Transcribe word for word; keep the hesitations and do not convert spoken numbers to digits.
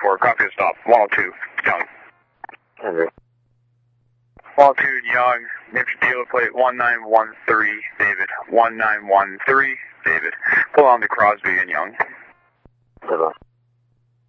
four, copy the stop, one oh two, Young. Okay. one oh two, Young, name your dealer plate one nine one three, David, one nine one three, David. Pull on to Crosby and Young. Hold on.